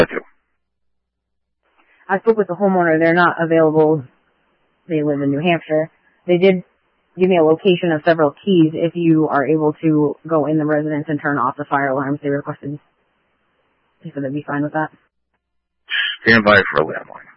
I spoke with the homeowner. They're not available. They live in New Hampshire. They did give me a location of several keys if you are able to go in the residence and turn off the fire alarms. They requested. They said they'd be fine with that. Stand by for a landline.